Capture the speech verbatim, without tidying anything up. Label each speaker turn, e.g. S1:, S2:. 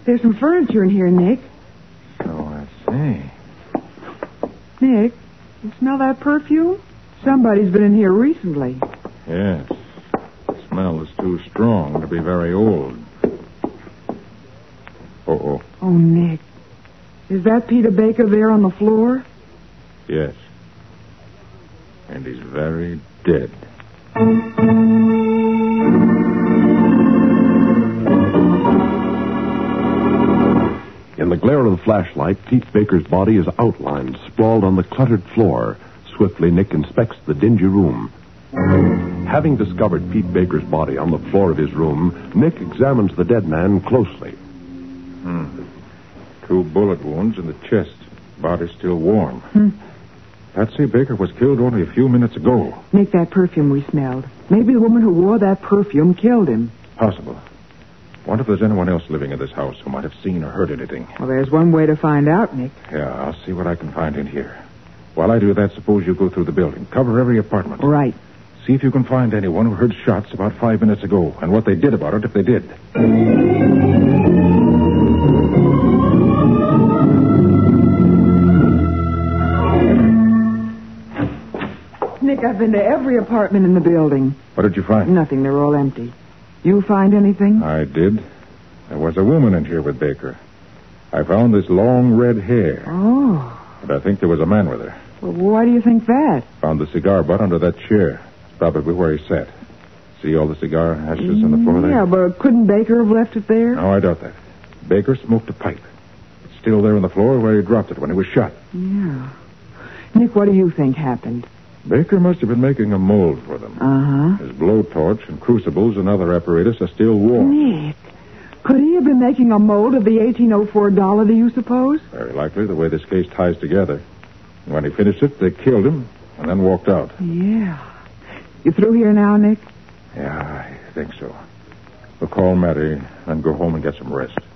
S1: There's some furniture in here, Nick.
S2: So I see.
S1: Nick, you smell that perfume? Somebody's been in here recently.
S2: Yes. The smell is too strong to be very old. Uh-oh.
S1: Oh, Nick. Is that Peter Baker there on the floor?
S2: Yes. And he's very dead.
S3: In the glare of the flashlight, Pete Baker's body is outlined, sprawled on the cluttered floor. Swiftly, Nick inspects the dingy room. Having discovered Pete Baker's body on the floor of his room, Nick examines the dead man closely.
S2: Hmm. Two bullet wounds in the chest. Body still warm.
S1: Hmm.
S2: Patsy Baker was killed only a few minutes ago.
S1: Nick, that perfume we smelled. Maybe the woman who wore that perfume killed him.
S2: Possible. Wonder if there's anyone else living in this house who might have seen or heard anything.
S1: Well, there's one way to find out, Nick.
S2: Yeah, I'll see what I can find in here. While I do that, suppose you go through the building. Cover every apartment.
S1: Right.
S2: See if you can find anyone who heard shots about five minutes ago and what they did about it if they did.
S1: Nick, I've been to every apartment in the building.
S2: What did you find?
S1: Nothing. They're all empty. You find anything?
S2: I did. There was a woman in here with Baker. I found this long red hair.
S1: Oh.
S2: But I think there was a man with her.
S1: Well, why do you think that?
S2: Found the cigar butt under that chair. Probably where he sat. See all the cigar ashes on the floor there?
S1: Yeah, but couldn't Baker have left it there?
S2: No, I doubt that. Baker smoked a pipe. It's still there on the floor where he dropped it when he was shot.
S1: Yeah. Nick, what do you think happened?
S2: Baker must have been making a mold for them.
S1: Uh-huh.
S2: His blowtorch and crucibles and other apparatus are still warm.
S1: Nick, could he have been making a mold of the eighteen oh four dollar, do you suppose?
S2: Very likely, the way this case ties together. And when he finished it, they killed him and then walked out.
S1: Yeah. You through here now, Nick?
S2: Yeah, I think so. We'll call Matty and go home and get some rest.